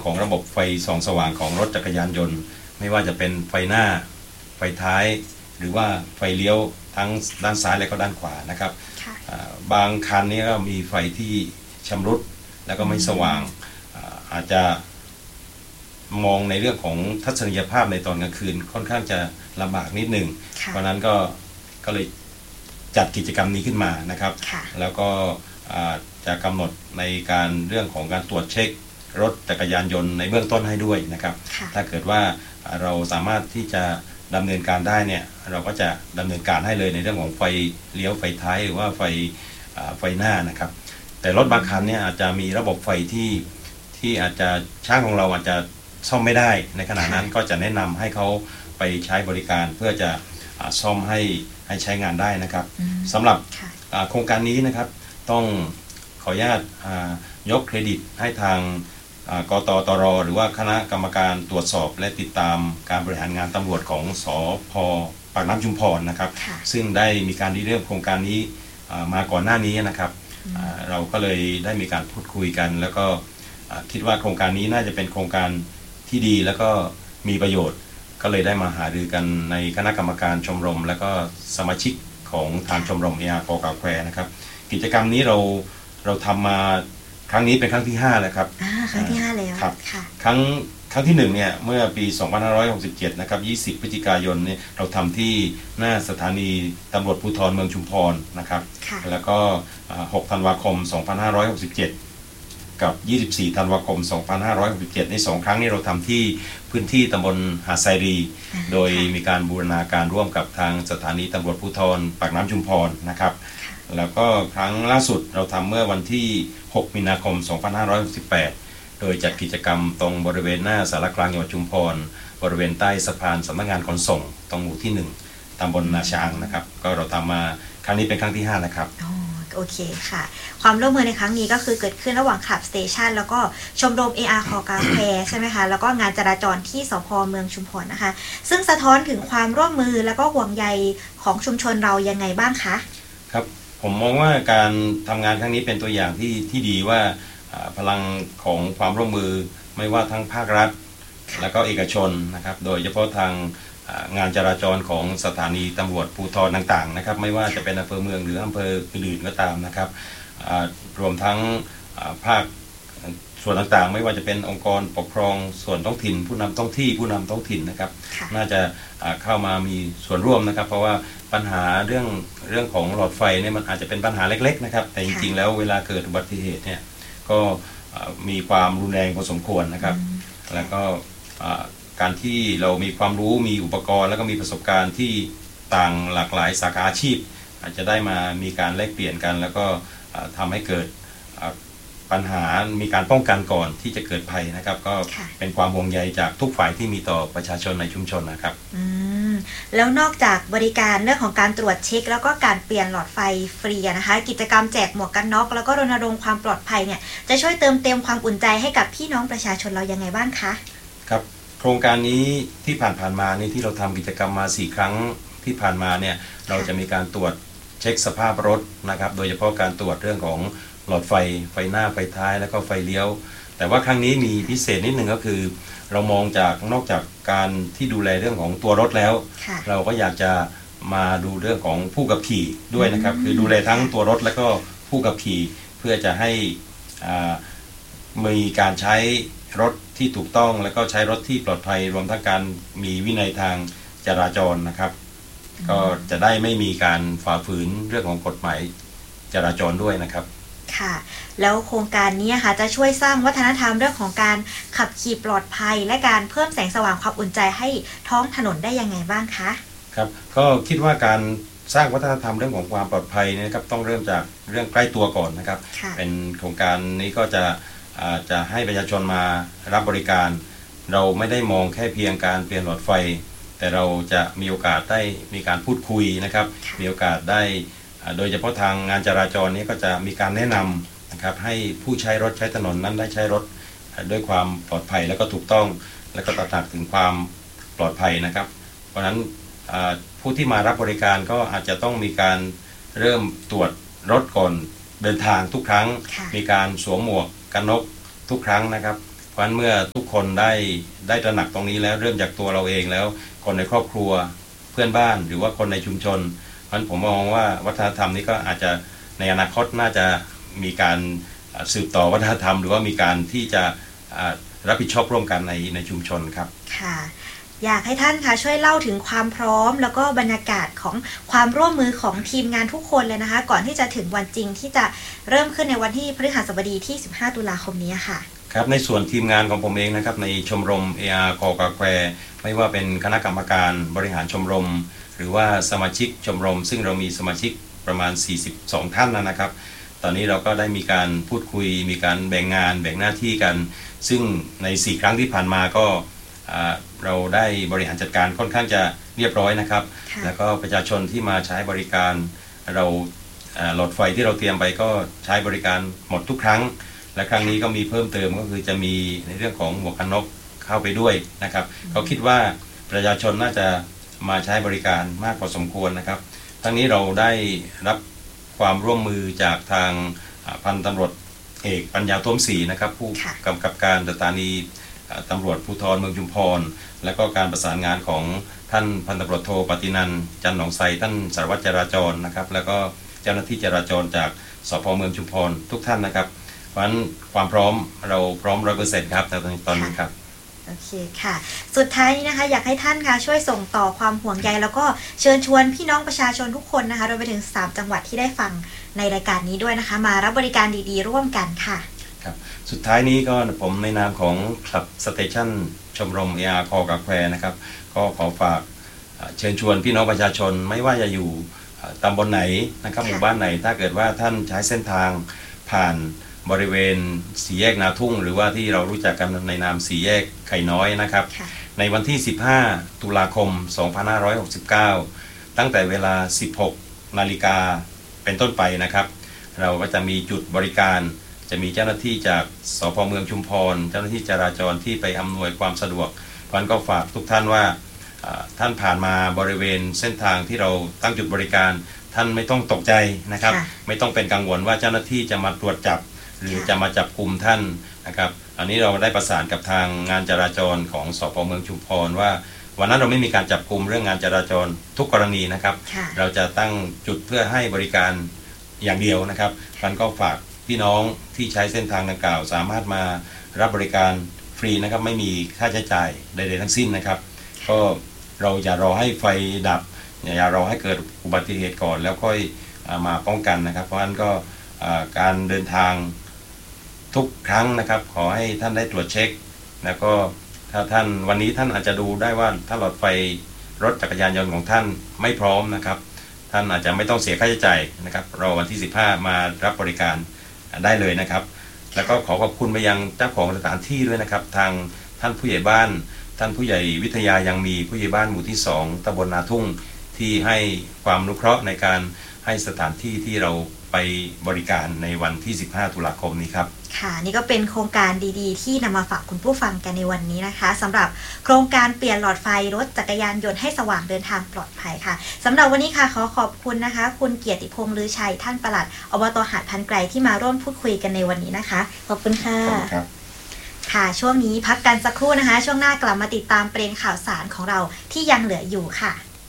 ของระบบไฟส่องสว่างของรถจักรยานยนต์ไม่ว่าจะเป็นไฟหน้าไฟท้ายหรือว่าไฟเลี้ยวทั้งด้านซ้ายและก็ด้านขวานะครับบางคันนี้ก็มีไฟที่ชำรุดแล้วก็ไม่สว่างอาจจะมองในเรื่องของทัศนียภาพในตอนกลางคืนค่อนข้างจะลำบากนิดหนึ่งเพราะนั้นก็เลยจัดกิจกรรมนี้ขึ้นมานะครับแล้วก็จะกำหนดในการเรื่องของการตรวจเช็ครถจักรยานยนต์ในเบื้องต้นให้ด้วยนะครับถ้าเกิดว่าเราสามารถที่จะดำเนินการได้เนี่ยเราก็จะดำเนินการให้เลยในเรื่องของไฟเลี้ยวไฟท้ายหรือว่าไฟหน้านะครับแต่รถบางคันเนี่ยอาจจะมีระบบไฟที่อาจจะช่างของเราอาจจะซ่อมไม่ได้ในขณะนั้นก็จะแนะนำให้เขาไปใช้บริการเพื่อจะซ่อมให้ใช้งานได้นะครับสำหรับโครงการนี้นะครับต้องขออนุญาตยกเครดิตให้ทางกตตรหรือว่าคณะกรรมการตรวจสอบและติดตามการบริหารงานตำรวจของสภ.ปากน้ำชุมพรนะครับซึ่งได้มีการริเริ่มโครงการนี้มาก่อนหน้านี้นะครับเราก็เลยได้มีการพูดคุยกันแล้วก็คิดว่าโครงการนี้น่าจะเป็นโครงการที่ดีแล้วก็มีประโยชน์ก็เลยได้มาหารือกันในคณะกรรมการชมรมและก็สมาชิกของทางชมรม AR กกแควนะครับกิจกรรมนี้เราทำมาครั้งนี้เป็นครั้งที่5แล้วครับครั้งที่5แล้วครับครั้งที่1เนี่ยเมื่อปี2567นะครับ20พฤศจิกายนเนี่ยเราทำที่หน้าสถานีตำรวจภูธรเมืองชุมพรนะครับแล้วก็6ธันวาคม2567กับ24ธันวาคม2567ใน2ครั้งนี้เราทำที่พื้นที่ตำบลหาดไซรีโดยมีการบูรณาการร่วมกับทางสถานีตำรวจภูธรปากน้ำชุมพรนะครับแล้วก็ครั้งล่าสุดเราทำเมื่อวันที่6มีนาคม2568โดยจัดกิจกรรมตรงบริเวณหน้าสารกลางจังหวัดชุมพรบริเวณใต้สะพานสำนักงานขนส่งตรงหมู่ที่1ตำบลนาช้างนะครับก็เราทำมาครั้งนี้เป็นครั้งที่5นะครับโอเคค่ะความร่วมมือในครั้งนี้ก็คือเกิดขึ้นระหว่างขับสเตชันแล้วก็ชมรม AR กกแควใช่ไหมคะแล้วก็งานจราจรที่สภ.เมืองชุมพรนะคะซึ่งสะท้อนถึงความร่วมมือแล้วก็ห่วงใยของชุมชนเรายังไงบ้างคะครับผมมองว่าการทำงานครั้งนี้เป็นตัวอย่างที่ดีว่าพลังของความร่วมมือไม่ว่าทั้งภาครัฐและก็เอกชนนะครับโดยเฉพาะทางงานจราจรของสถานีตำรวจภูธรต่างๆนะครับไม่ว่าจะเป็นอำเภอเมืองหรืออำเภออื่นๆก็ตามนะครับรวมทั้งภาคส่วนต่างๆไม่ว่าจะเป็นองค์กรปกครองส่วนท้องถิ่นผู้นำท้องที่ผู้นำท้องถิ่นนะครับน่าจะเข้ามามีส่วนร่วมนะครับเพราะว่าปัญหาเรื่องของหลอดไฟเนี่ยมันอาจจะเป็นปัญหาเล็กๆนะครับแต่จริงๆแล้วเวลาเกิดอุบัติเหตุเนี่ยก็มีความรุนแรงพอสมควรนะครับแล้วก็การที่เรามีความรู้มีอุปกรณ์แล้วก็มีประสบการณ์ที่ต่างหลากหลายสาขาอาชีพอาจจะได้มามีการแลกเปลี่ยนกันแล้วก็ทำให้เกิดปัญหามีการป้องกันก่อนที่จะเกิดภัยนะครับก็เป็นความห่วงใยจากทุกฝ่ายที่มีต่อประชาชนในชุมชนนะครับแล้วนอกจากบริการเรื่องของการตรวจเช็คแล้วก็การเปลี่ยนหลอดไฟฟรีนะคะกิจกรรมแจกหมวกกันน็อกแล้วก็รณรงค์ความปลอดภัยเนี่ยจะช่วยเติมเต็มความอุ่นใจให้กับพี่น้องประชาชนเรายังไงบ้างคะครับโครงการนี้ที่ผ่านมานี่ที่เราทำกิจกรรมมา4ครั้งที่ผ่านมาเนี่ยเราจะมีการตรวจเช็คสภาพรถนะครับโดยเฉพาะการตรวจเรื่องของหลอดไฟหน้าไฟท้ายแล้วก็ไฟเลี้ยวแต่ว่าครั้งนี้มีพิเศษนิดนึงก็คือเรามองจากนอกจากการที่ดูแลเรื่องของตัวรถแล้วเราก็อยากจะมาดูเรื่องของผู้ขับขี่ด้วยนะครับคือดูแลทั้งตัวรถแล้วก็ผู้ขับขี่เพื่อจะให้มีการใช้รถที่ถูกต้องแล้วก็ใช้รถที่ปลอดภัยรวมทั้งการมีวินัยทางจราจรนะครับก็จะได้ไม่มีการฝ่าฝืนเรื่องของกฎหมายจราจรด้วยนะครับค่ะแล้วโครงการนี้ค่ะจะช่วยสร้างวัฒนธรรมเรื่องของการขับขี่ปลอดภัยและการเพิ่มแสงสว่างความอุ่นใจให้ท้องถนนได้ยังไงบ้างคะครับก็คิดว่าการสร้างวัฒนธรรมเรื่องของความปลอดภัยนะครับต้องเริ่มจากเรื่องใกล้ตัวก่อนนะครับเป็นโครงการนี้ก็จะให้ประชาชนมารับบริการเราไม่ได้มองแค่เพียงการเปลี่ยนหลอดไฟแต่เราจะมีโอกาสได้มีการพูดคุยนะครับมีโอกาสได้โดยเฉพาะทางงานจราจรนี้ก็จะมีการแนะนำนะครับให้ผู้ใช้รถใช้ถนนนั้นได้ใช้รถด้วยความปลอดภัยและก็ถูกต้องและก็ตระหนักถึงความปลอดภัยนะครับเพราะฉะนั้นผู้ที่มารับบริการก็อาจจะต้องมีการเริ่มตรวจรถก่อนเดินทางทุกครั้งมีการสวมหมวกกันน็อกทุกครั้งนะครับเพราะฉะนั้นเมื่อทุกคนได้ตระหนักตรงนี้แล้วเริ่มจากตัวเราเองแล้วคนในครอบครัวเพื่อนบ้านหรือว่าคนในชุมชนเพราะฉะนั้นผมมองว่าวัฒนธรรมนี้ก็อาจจะในอนาคตน่าจะมีการสืบต่อวัฒนธรรมหรือว่ามีการที่จะรับผิดชอบร่วมกันในชุมชนครับค่ะอยากให้ท่านค่ะช่วยเล่าถึงความพร้อมแล้วก็บรรยากาศของความร่วมมือของทีมงานทุกคนเลยนะคะก่อนที่จะถึงวันจริงที่จะเริ่มขึ้นในวันที่พฤหัสบดีที่15ตุลาคมนี้ค่ะครับในส่วนทีมงานของผมเองนะครับในชมรม AR คอกาแควไม่ว่าเป็นคณะกรรมการบริหารชมรมหรือว่าสมาชิกชมรมซึ่งเรามีสมาชิกประมาณ42ท่านนะครับตอนนี้เราก็ได้มีการพูดคุยมีการแบ่งงานแบ่งหน้าที่กันซึ่งใน4ครั้งที่ผ่านมาก็เราได้บริหารจัดการค่อนข้างจะเรียบร้อยนะครับแล้วก็ประชาชนที่มาใช้บริการเราหลอดไฟที่เราเตรียมไปก็ใช้บริการหมดทุกครั้งและครั้งนี้ก็มีเพิ่มเติมก็คือจะมีในเรื่องของหมวกกันน็อกเข้าไปด้วยนะครับเขาคิดว่าประชาชนน่าจะมาใช้บริการมากพอสมควรนะครับทั้งนี้เราได้รับความร่วมมือจากทางพันตำรวจเอกปัญญาท่วมศรีนะครับผู้กำกับการสถานีตำรวจภูธรเมืองชุมพรและก็การประสานงานของท่านพันตำรวจโทปฏินันท์จันหนองไทรท่านสารวัตรจราจรนะครับแล้วก็เจ้าหน้าที่จราจรจากสพเมืองชุมพรทุกท่านนะครับเพราะฉะนั้นความพร้อมเราพร้อม 100% ครับตอนนี้ครับโอเคค่ะสุดท้ายนี้นะคะอยากให้ท่านค่ะช่วยส่งต่อความห่วงใยแล้วก็เชิญชวนพี่น้องประชาชนทุกคนนะคะรวมไปถึง3จังหวัดที่ได้ฟังในรายการนี้ด้วยนะคะมารับบริการดีๆร่วมกันค่ะครับสุดท้ายนี้ก็ผมในนามของคลับสเตชันชมรม AR คอกาแควนะครับก็ขอฝากเชิญชวนพี่น้องประชาชนไม่ว่าจะอยู่ตำบลไหนนะครับหมู่บ้านไหนถ้าเกิดว่าท่านใช้เส้นทางผ่านบริเวณสี่แยกนาทุ่งหรือว่าที่เรารู้จักกันในนามสี่แยกไข่น้อยนะครับในวันที่15ตุลาคม2569ตั้งแต่เวลา 16 นาฬิกาเป็นต้นไปนะครับเราก็จะมีจุดบริการจะมีเจ้าหน้าที่จากสพเมืองชุมพรเจ้าหน้าที่จราจรที่ไปอำนวยความสะดวกเพราะฉะนั้นก็ฝากทุกท่านว่าท่านผ่านมาบริเวณเส้นทางที่เราตั้งจุดบริการท่านไม่ต้องตกใจนะครับไม่ต้องเป็นกังวลว่าเจ้าหน้าที่จะมาตรวจจับหรือจะมาจับกุมท่านนะครับอันนี้เราได้ประสานกับทางงานจราจรของสพเมืองชุมพรว่าวันนั้นเราไม่มีการจับกุมเรื่องงานจราจรทุกกรณีนะครับเราจะตั้งจุดเพื่อให้บริการอย่างเดียวนะครับมันก็ฝากพี่น้องที่ใช้เส้นทางดังกล่าวสามารถมารับบริการฟรีนะครับไม่มีค่าใช้จ่ายใดๆทั้งสิ้นนะครับก็เราอย่ารอให้ไฟดับอย่ารอให้เกิดอุบัติเหตุก่อนแล้วค่อยมาป้องกันนะครับเพราะฉะนั้นก็การเดินทางทุกครั้งนะครับขอให้ท่านได้ตรวจเช็คแล้วก็ถ้าท่านวันนี้ท่านอาจจะดูได้ว่าถ้าหลอดไฟรถจักรยานยนต์ของท่านไม่พร้อมนะครับท่านอาจจะไม่ต้องเสียค่าใช้จ่ายนะครับรอวันที่15มารับบริการได้เลยนะครับแล้วก็ขอขอบคุณไปยังเจ้าของสถานที่ด้วยนะครับทางท่านผู้ใหญ่บ้านท่านผู้ใหญ่วิทยายังมีผู้ใหญ่บ้านหมู่ที่2ตำบลนาทุ่งที่ให้ความอนุเคราะห์ในการให้สถานที่ที่เราไปบริการในวันที่15ตุลาคมนี้ครับค่ะนี่ก็เป็นโครงการดีๆที่นำมาฝากคุณผู้ฟังกันในวันนี้นะคะสำหรับโครงการเปลี่ยนหลอดไฟรถจักรยานยนต์ให้สว่างเดินทางปลอดภัยค่ะสำหรับวันนี้ค่ะขอขอบคุณนะคะคุณเกียรติพงษ์ลือชัยท่านปลัดอบต.หาดพันไกรที่มาร่วมพูดคุยกันในวันนี้นะคะขอบคุณค่ะค่ะช่วงนี้พักกันสักครู่นะคะช่วงหน้ากลับมาติดตามประเด็นข่าวสารของเราที่ยังเหลืออยู่ค่ะ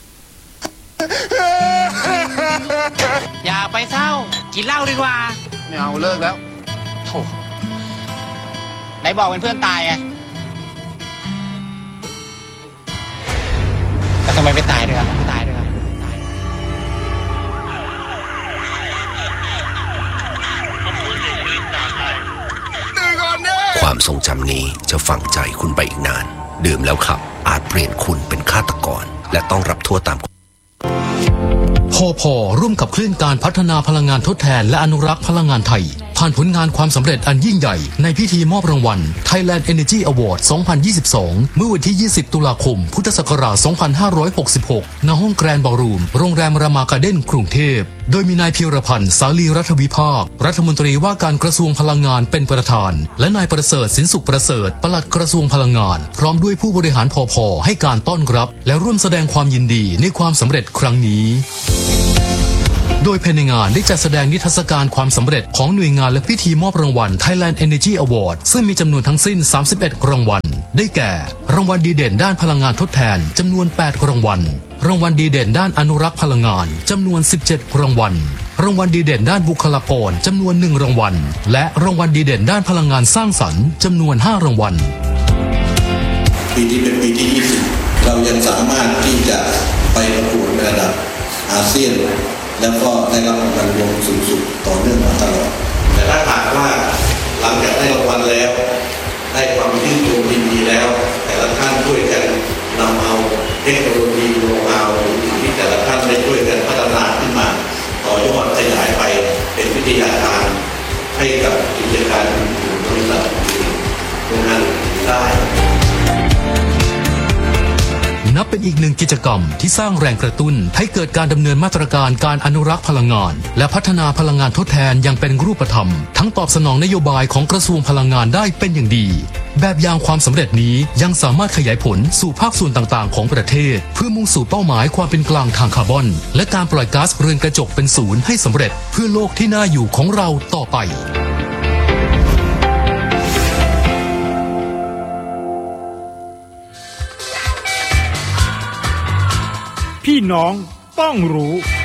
อย่าไปเศร้ากินเหล้าดีกว่าไม่เอาเลิกแล้วโธ่ไหนบอกเป็นเพื่อนตายไงก็ทำไมไม่ตายด้วยครับไม่ตายด้วยครับความทรงจำนี้จะฝังใจคุณไปอีกนานดื่มแล้วขับอาจเปลี่ยนคุณเป็นฆาตกรและต้องรับโทษตามพพ.ร่วมกับเคลื่อนการพัฒนาพลังงานทดแทนและอนุรักษ์พลังงานไทยผ่านผลงานความสำเร็จอันยิ่งใหญ่ในพิธีมอบรางวัล Thailand Energy Award 2022 เมื่อวันที่ 20 ตุลาคม พุทธศักราช 2566 ณ ห้องแกรนด์บอลรูม โรงแรมรามาการ์เด้น กรุงเทพ โดยมีนายพีรพันธ์ สาลีรัฐวิภาค รัฐมนตรีว่าการกระทรวงพลังงานเป็นประธาน และนายประเสริฐ สินสุขประเสริฐ ปลัดกระทรวงพลังงาน พร้อมด้วยผู้บริหารพพ.ให้การต้อนรับและร่วมแสดงความยินดีในความสำเร็จครั้งนี้โดยภายในงานได้จัดแสดงนิทรรศการความสำเร็จของหน่วยงานและพิธีมอบรางวัล Thailand Energy Award ซึ่งมีจำนวนทั้งสิ้น 31 รางวัลได้แก่รางวัลดีเด่นด้านพลังงานทดแทนจำนวน 8 รางวัลรางวัลดีเด่นด้านอนุรักษ์พลังงานจำนวน 17 รางวัลรางวัลดีเด่นด้านบุคลากรจำนวน 1 รางวัลและรางวัลดีเด่นด้านพลังงานสร้างสรรค์จำนวน 5 รางวัลปีนี้เป็นปีที่ 20เรายังสามารถที่จะไปประกวดในระดับอาเซียนแล้วก็ได้รับรางวัลรวมสูงสุดต่อเนื่องมาตลอดแต่ถ้าหากว่าหลังจากได้รางวัลแล้วได้ความชื่นชมยินดีแล้วแต่ละท่านช่วยกันนำเอาเทคโนโลยีโน้ตฮาวที่แต่ละท่านได้ช่วยกันพัฒนาขึ้นมาต่อยอดขยายไปเป็นวิทยาทานให้กับกิจการอื่นๆบริษัทอื่นๆโรงงานได้นับเป็นอีกหนึ่งกิจกรรมที่สร้างแรงกระตุ้นให้เกิดการดำเนินมาตรการการอนุรักษ์พลังงานและพัฒนาพลังงานทดแทนอย่างเป็นรูปธรรมทั้งตอบสนองนโยบายของกระทรวงพลังงานได้เป็นอย่างดีแบบอย่างความสำเร็จนี้ยังสามารถขยายผลสู่ภาคส่วนต่างๆของประเทศเพื่อมุ่งสู่เป้าหมายความเป็นกลางทางคาร์บอนและการปล่อยก๊าซเรือนกระจกเป็นศูนย์ให้สำเร็จเพื่อโลกที่น่าอยู่ของเราต่อไปพี่น้องต้องรู้